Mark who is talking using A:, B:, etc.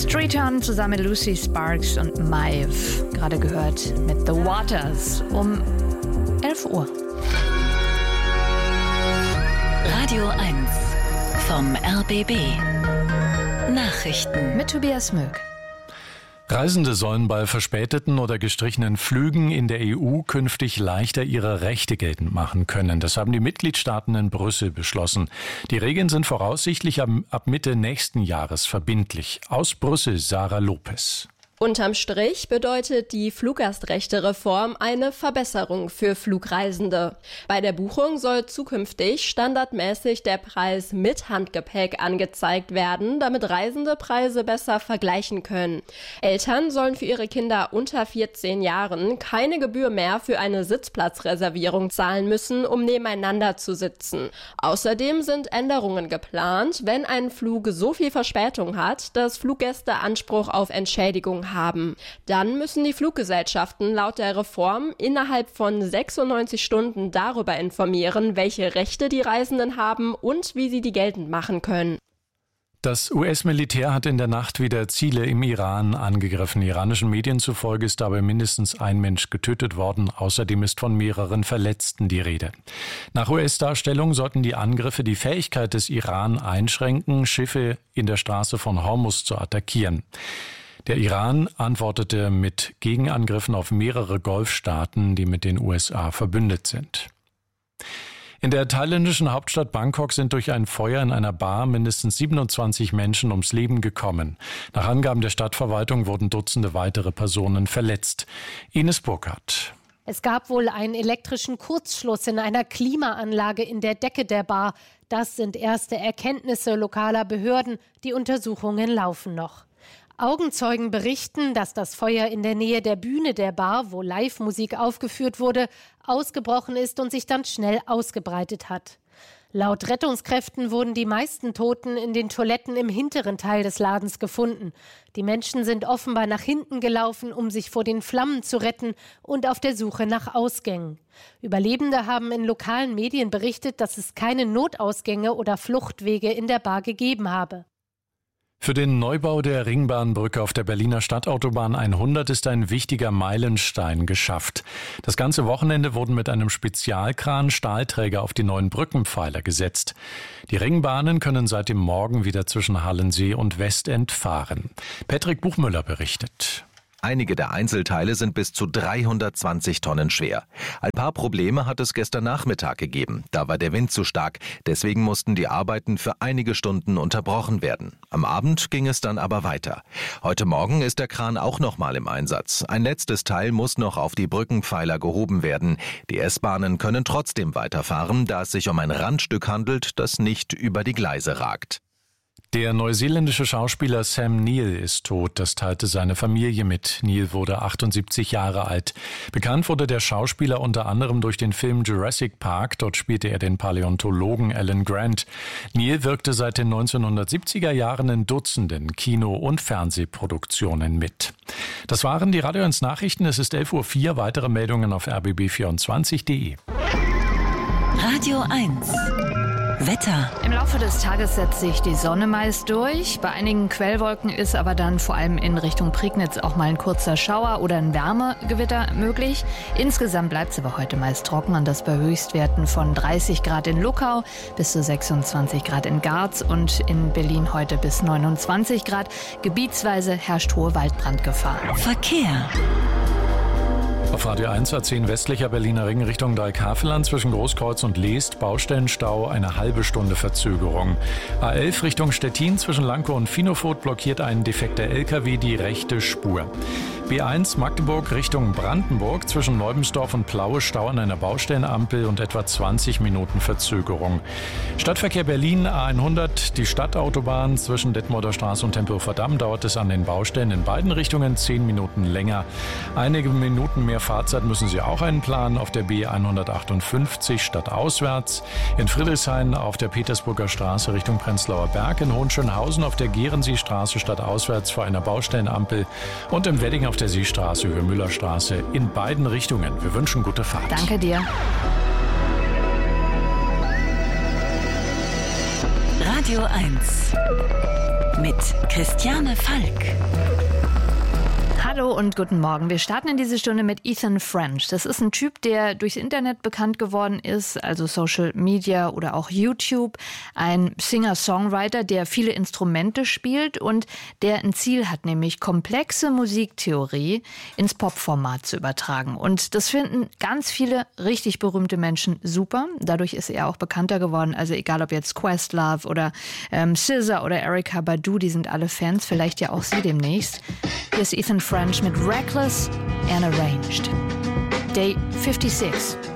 A: Streeton zusammen mit Lucy Sparks und Maeve. Gerade gehört mit The Waters um 11 Uhr.
B: Radio 1 vom RBB. Nachrichten
A: Mit Tobias Möck.
C: Reisende sollen bei verspäteten oder gestrichenen Flügen in der EU künftig leichter ihre Rechte geltend machen können. Das haben die Mitgliedstaaten in Brüssel beschlossen. Die Regeln sind voraussichtlich ab Mitte nächsten Jahres verbindlich. Aus Brüssel Sarah Lopez.
D: Unterm Strich bedeutet die Fluggastrechtereform eine Verbesserung für Flugreisende. Bei der Buchung soll zukünftig standardmäßig der Preis mit Handgepäck angezeigt werden, damit Reisende Preise besser vergleichen können. Eltern sollen für ihre Kinder unter 14 Jahren keine Gebühr mehr für eine Sitzplatzreservierung zahlen müssen, um nebeneinander zu sitzen. Außerdem sind Änderungen geplant, wenn ein Flug so viel Verspätung hat, dass Fluggäste Anspruch auf Entschädigung haben. Dann müssen die Fluggesellschaften laut der Reform innerhalb von 96 Stunden darüber informieren, welche Rechte die Reisenden haben und wie sie die geltend machen können.
C: Das US-Militär hat in der Nacht wieder Ziele im Iran angegriffen. Iranischen Medien zufolge ist dabei mindestens ein Mensch getötet worden. Außerdem ist von mehreren Verletzten die Rede. Nach US-Darstellung sollten die Angriffe die Fähigkeit des Iran einschränken, Schiffe in der Straße von Hormuz zu attackieren. Der Iran antwortete mit Gegenangriffen auf mehrere Golfstaaten, die mit den USA verbündet sind. In der thailändischen Hauptstadt Bangkok sind durch ein Feuer in einer Bar mindestens 27 Menschen ums Leben gekommen. Nach Angaben der Stadtverwaltung wurden Dutzende weitere Personen verletzt. Ines Burkhardt.
E: Es gab wohl einen elektrischen Kurzschluss in einer Klimaanlage in der Decke der Bar. Das sind erste Erkenntnisse lokaler Behörden. Die Untersuchungen laufen noch. Augenzeugen berichten, dass das Feuer in der Nähe der Bühne der Bar, wo Live-Musik aufgeführt wurde, ausgebrochen ist und sich dann schnell ausgebreitet hat. Laut Rettungskräften wurden die meisten Toten in den Toiletten im hinteren Teil des Ladens gefunden. Die Menschen sind offenbar nach hinten gelaufen, um sich vor den Flammen zu retten und auf der Suche nach Ausgängen. Überlebende haben in lokalen Medien berichtet, dass es keine Notausgänge oder Fluchtwege in der Bar gegeben habe.
C: Für den Neubau der Ringbahnbrücke auf der Berliner Stadtautobahn 100 ist ein wichtiger Meilenstein geschafft. Das ganze Wochenende wurden mit einem Spezialkran Stahlträger auf die neuen Brückenpfeiler gesetzt. Die Ringbahnen können seit dem Morgen wieder zwischen Hallensee und Westend fahren. Patrick Buchmüller berichtet.
F: Einige der Einzelteile sind bis zu 320 Tonnen schwer. Ein paar Probleme hat es gestern Nachmittag gegeben. Da war der Wind zu stark. Deswegen mussten die Arbeiten für einige Stunden unterbrochen werden. Am Abend ging es dann aber weiter. Heute Morgen ist der Kran auch nochmal im Einsatz. Ein letztes Teil muss noch auf die Brückenpfeiler gehoben werden. Die S-Bahnen können trotzdem weiterfahren, da es sich um ein Randstück handelt, das nicht über die Gleise ragt.
C: Der neuseeländische Schauspieler Sam Neill ist tot, das teilte seine Familie mit. Neill wurde 78 Jahre alt. Bekannt wurde der Schauspieler unter anderem durch den Film Jurassic Park, dort spielte er den Paläontologen Alan Grant. Neill wirkte seit den 1970er Jahren in Dutzenden Kino- und Fernsehproduktionen mit. Das waren die Radio 1 Nachrichten, es ist 11.04 Uhr, weitere Meldungen auf rbb24.de.
B: Radio 1 Wetter.
A: Im Laufe des Tages setzt sich die Sonne meist durch. Bei einigen Quellwolken ist aber dann vor allem in Richtung Prignitz auch mal ein kurzer Schauer oder ein Wärmegewitter möglich. Insgesamt bleibt es aber heute meist trocken und das bei Höchstwerten von 30 Grad in Luckau bis zu 26 Grad in Garz und in Berlin heute bis 29 Grad. Gebietsweise herrscht hohe Waldbrandgefahr.
B: Verkehr.
C: Auf Radio 1 A10 westlicher Berliner Ring Richtung Dreikasseland zwischen Großkreuz und Leest, Baustellenstau, eine halbe Stunde Verzögerung. A11 Richtung Stettin zwischen Lankow und Finofurt blockiert ein defekter LKW die rechte Spur. B1 Magdeburg Richtung Brandenburg zwischen Neubensdorf und Plaue Stau an einer Baustellenampel und etwa 20 Minuten Verzögerung. Stadtverkehr Berlin A100, die Stadtautobahn zwischen Detmolder Straße und Tempelhofer Damm dauert es an den Baustellen in beiden Richtungen 10 Minuten länger. Einige Minuten mehr Fahrzeit müssen Sie auch einplanen auf der B158 stadtauswärts, in Friedrichshain auf der Petersburger Straße Richtung Prenzlauer Berg, in Hohenschönhausen auf der Gerenseestraße stadtauswärts vor einer Baustellenampel und im Wedding auf der Seestraße über Müllerstraße in beiden Richtungen. Wir wünschen gute Fahrt.
A: Danke dir.
B: Radio 1 mit Christiane Falk.
A: Hallo und guten Morgen. Wir starten in diese Stunde mit Ethan French. Das ist ein Typ, der durchs Internet bekannt geworden ist, also Social Media oder auch YouTube. Ein Singer-Songwriter, der viele Instrumente spielt und der ein Ziel hat, nämlich komplexe Musiktheorie ins Popformat zu übertragen. Und das finden ganz viele richtig berühmte Menschen super. Dadurch ist er auch bekannter geworden. Also egal ob jetzt Questlove oder SZA oder Erykah Badu, die sind alle Fans. Vielleicht ja auch Sie demnächst. Hier ist Ethan French mit Reckless and Arranged. Day 56.